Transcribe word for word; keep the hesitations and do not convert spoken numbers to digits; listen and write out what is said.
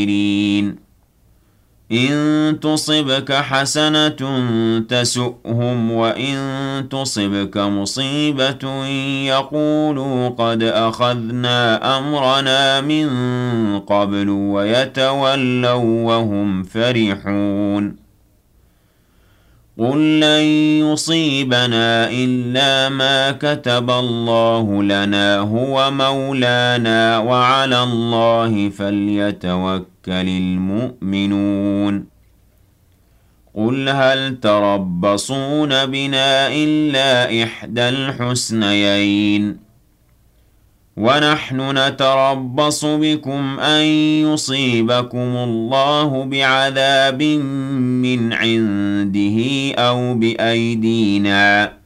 إن تصبك حسنة تسؤهم وإن تصبك مصيبة يقولوا قد أخذنا أمرنا من قبل ويتولوا وهم فرحون قل لن يصيبنا إلا ما كتب الله لنا هو مولانا وعلى الله فليتوكل المؤمنون قل هل تربصون بنا إلا إحدى الحسنيين ونحن نتربص بكم أن يصيبكم الله بعذاب من عنده أو بأيدينا